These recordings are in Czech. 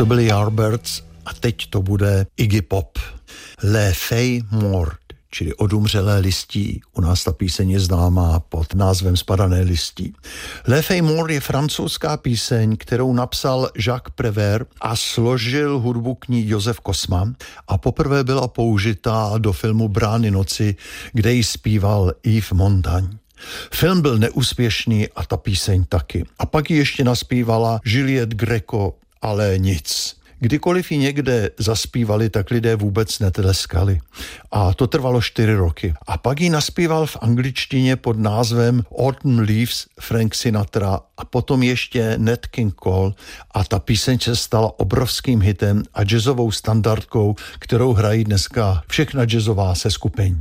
to byli Yardbirds a teď to bude Iggy Pop. Les Feuilles Mortes, čili Odumřelé listí. U nás ta píseň je známá pod názvem Spadané listí. Les Feuilles Mortes je francouzská píseň, kterou napsal Jacques Prévert a složil hudbu k ní Josef Kosma a poprvé byla použitá do filmu Brány noci, kde ji zpíval Yves Montand. Film byl neúspěšný a ta píseň taky. A pak ji ještě naspívala Juliette Greco, ale nic. Kdykoliv ji někde zaspívali, tak lidé vůbec netleskali. A to trvalo 4 roky. A pak ji naspíval v angličtině pod názvem Autumn Leaves Frank Sinatra a potom ještě Nat King Cole a ta píseň se stala obrovským hitem a jazzovou standardkou, kterou hrají dneska všechna jazzová seskupení.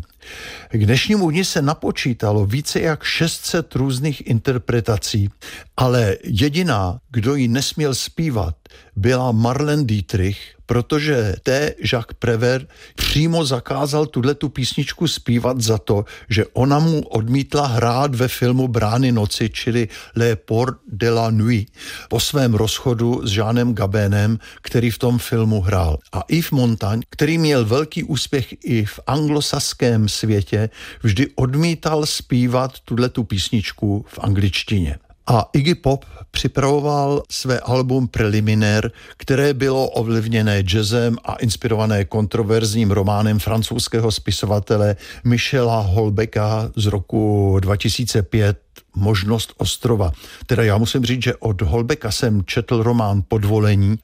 K dnešnímu dni se napočítalo více jak 600 různých interpretací, ale jediná, kdo ji nesměl zpívat, byla Marlene Dietrich, protože Jacques Prévert přímo zakázal tuhletu písničku zpívat za to, že ona mu odmítla hrát ve filmu Brány noci, čili Les Portes de la Nuit, po svém rozchodu s Jeanem Gabenem, který v tom filmu hrál. A Yves Montand, který měl velký úspěch i v anglosaském světě, vždy odmítal zpívat tuhletu písničku v angličtině. A Iggy Pop připravoval své album Preliminaire, které bylo ovlivněné jazzem a inspirované kontroverzním románem francouzského spisovatele Michela Houellebecqa z roku 2005 Možnost ostrova. Teda já musím říct, že od Houellebecqa jsem četl román Podvolení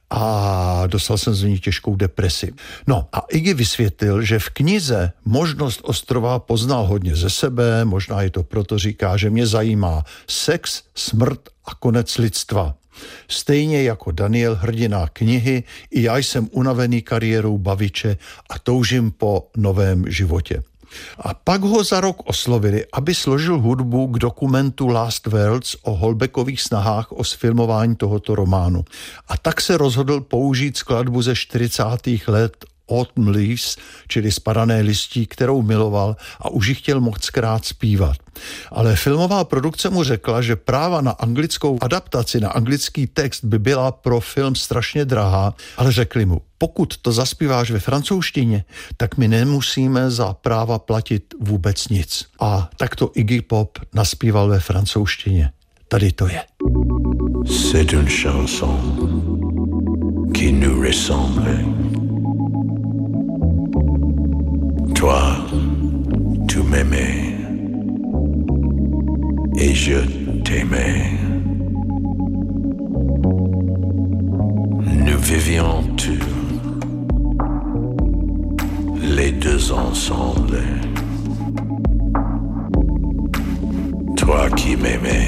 a dostal jsem z ní těžkou depresi. No a Iggy vysvětlil, že v knize Možnost ostrova poznal hodně ze sebe, možná je to proto říká, že mě zajímá sex, smrt a konec lidstva. Stejně jako Daniel, hrdina knihy, i já jsem unavený kariérou baviče a toužím po novém životě. A pak ho za rok oslovili, aby složil hudbu k dokumentu Last Words o Houellebecqových snahách o sfilmování tohoto románu. A tak se rozhodl použít skladbu ze 40. let Autumn Leaves, čili Spadané listí, kterou miloval a už ji chtěl mockrát zpívat. Ale filmová produkce mu řekla, že práva na anglickou adaptaci, na anglický text by byla pro film strašně drahá, ale řekli mu, pokud to zaspíváš ve francouzštině, tak my nemusíme za práva platit vůbec nic. A tak to Iggy Pop naspíval ve francouzštině. Tady to je. C'est une chanson qui nous ressemble. Toi, tu m'aimais et je t'aimais. Nous vivions tous les deux ensemble. Toi qui m'aimais